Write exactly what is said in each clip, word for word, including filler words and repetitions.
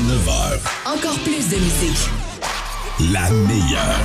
neuf heures. Encore plus de musique. La meilleure.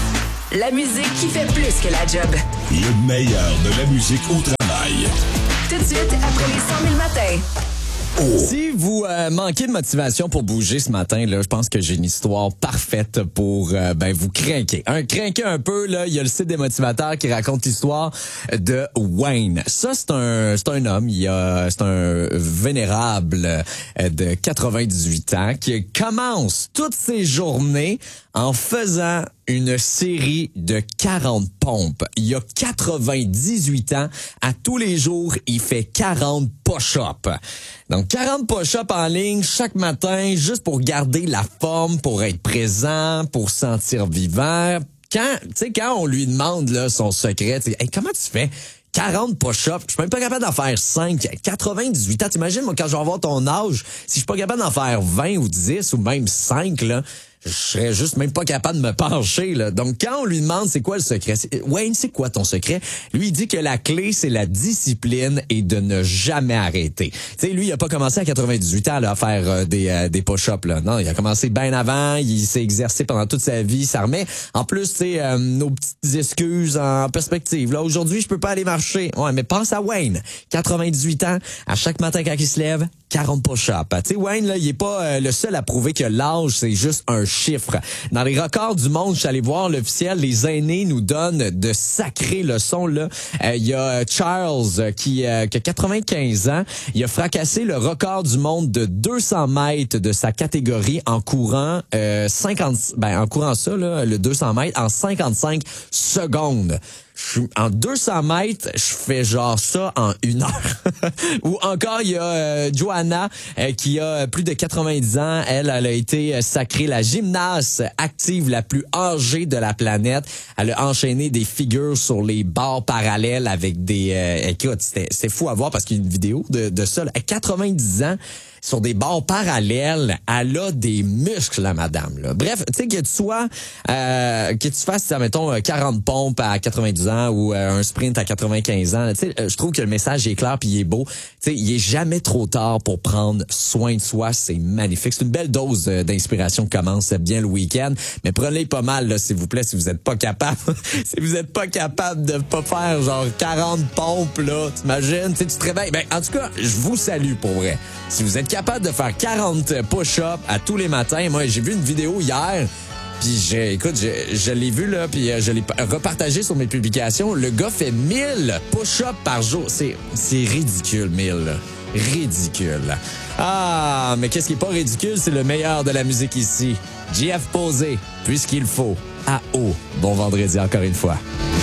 La musique qui fait plus que la job. Le meilleur de la musique au travail. Tout de suite, après les cent mille matins. Oh. Si vous euh, manquez de motivation pour bouger ce matin, là, je pense que j'ai une histoire parfaite pour euh, ben vous craquer. Un craquer un peu, là, il y a le site des motivateurs qui raconte l'histoire de Wayne. Ça, c'est un c'est un homme, il a c'est un vénérable euh, de quatre-vingt-dix-huit ans qui commence toutes ses journées en faisant une série de quarante pompes. Il a quatre-vingt-dix-huit ans. À tous les jours, il fait quarante push-ups. Donc, quarante push-ups en ligne chaque matin, juste pour garder la forme, pour être présent, pour sentir vivant. Quand, tu sais, quand on lui demande là son secret, tu sais, hey, comment tu fais? quarante push-ups, je suis même pas capable d'en faire cinq. quatre-vingt-dix-huit ans, t'imagines, moi, quand je vais avoir ton âge, si je suis pas capable d'en faire vingt ou dix ou même cinq, là, je serais juste même pas capable de me pencher, là. Donc, quand on lui demande c'est quoi le secret, c'est, Wayne, c'est quoi ton secret? Lui, il dit que la clé, c'est la discipline et de ne jamais arrêter. Tu sais, lui, il a pas commencé à quatre-vingt-dix-huit ans, là, à faire euh, des, euh, des push-ups, là. Non, il a commencé bien avant, il s'est exercé pendant toute sa vie, ça remet, en plus, tu sais, euh, nos petites excuses en perspective. Là, aujourd'hui, je peux pas aller marcher. Ouais, mais pense à Wayne. quatre-vingt-dix-huit ans, à chaque matin quand il se lève, quarante push-ups. Tu sais, Wayne, là, il est pas euh, le seul à prouver que l'âge, c'est juste un chiffre. Dans les records du monde, je suis allé voir l'officiel, les aînés nous donnent de sacrées leçons, là. Il euh, y a Charles qui, euh, qui a quatre-vingt-quinze ans. Il a fracassé le record du monde de deux cents mètres de sa catégorie en courant euh, cinquante, ben, en courant ça, là, le deux cents mètres en cinquante-cinq secondes. Je, en deux cents mètres, je fais genre ça en une heure. Ou encore, il y a euh, Joanna euh, qui a plus de quatre-vingt-dix ans. Elle, elle a été euh, sacrée la gymnaste active la plus âgée de la planète. Elle a enchaîné des figures sur les barres parallèles avec des... Euh, écoute, c'était, c'était fou à voir parce qu'il y a une vidéo de, de ça. Là. À quatre-vingt-dix ans, sur des barres parallèles, elle a des muscles, la madame. Là. Bref, tu sais, que tu sois, euh, que tu fasses, mettons, quarante pompes à quatre-vingt-dix ans ou euh, un sprint à quatre-vingt-quinze ans, tu sais, je trouve que le message est clair puis il est beau. Tu sais, il est jamais trop tard pour prendre soin de soi. C'est magnifique. C'est une belle dose d'inspiration qui commence bien le week-end. Mais prenez pas mal, là, s'il vous plaît, si vous êtes pas capable. si vous êtes pas capable de pas faire genre quarante pompes, là, t'imagines? Tu sais, tu te réveilles. Ben, en tout cas, je vous salue pour vrai. Si vous êtes capable de faire quarante push-ups à tous les matins, moi, j'ai vu une vidéo hier, puis j'ai, écoute, je, je l'ai vu, là, puis je l'ai repartagé sur mes publications. Le gars fait mille push-ups par jour. C'est, c'est ridicule, mille, là. Ridicule. Ah, mais qu'est-ce qui est pas ridicule, c'est le meilleur de la musique ici. J F Posé, puisqu'il faut. À haut. Bon vendredi encore une fois.